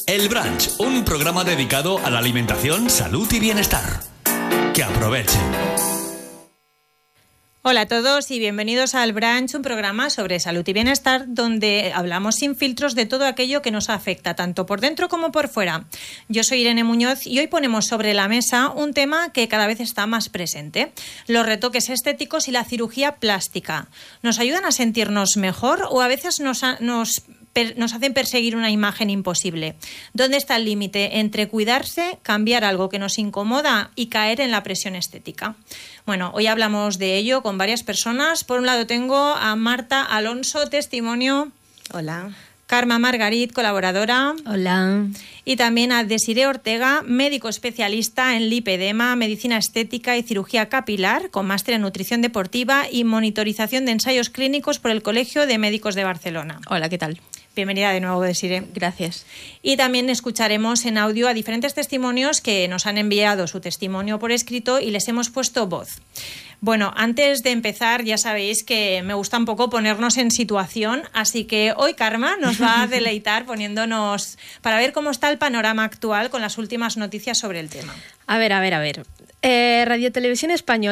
El Brunch, un programa dedicado a la alimentación, salud y bienestar. Que aprovechen. Hola a todos y bienvenidos al Brunch, un programa sobre salud y bienestar donde hablamos sin filtros de todo aquello que nos afecta, tanto por dentro como por fuera. Yo soy Irene Muñoz y hoy ponemos sobre la mesa un tema que cada vez está más presente: los retoques estéticos y la cirugía plástica. ¿Nos ayudan a sentirnos mejor o a veces nos hacen perseguir una imagen imposible? ¿Dónde está el límite entre cuidarse, cambiar algo que nos incomoda y caer en la presión estética? Bueno, hoy hablamos de ello con varias personas. Por un lado tengo a Marta Alonso, testimonio. Hola. Karma Margarit, colaboradora. Hola. Y también a Desiree Ortega, médico especialista en lipedema, medicina estética y cirugía capilar, con máster en nutrición deportiva y monitorización de ensayos clínicos por el Colegio de Médicos de Barcelona. Hola, ¿qué tal? Bienvenida de nuevo, Desiree. Gracias. Y también escucharemos en audio a diferentes testimonios que nos han enviado su testimonio por escrito y les hemos puesto voz. Bueno, antes de empezar, ya sabéis que me gusta un poco ponernos en situación, así que hoy Karma nos va a deleitar poniéndonos para ver cómo está el panorama actual con las últimas noticias sobre el tema. A ver. Radio Televisión Española